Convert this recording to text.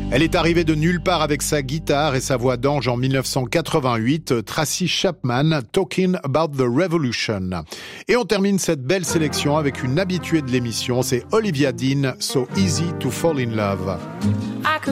Elle est arrivée de nulle part avec sa guitare et sa voix d'ange en 1988, Tracy Chapman, Talking About the Revolution. Et on termine cette belle sélection avec une habituée de l'émission, c'est Olivia Dean, So Easy to Fall in Love.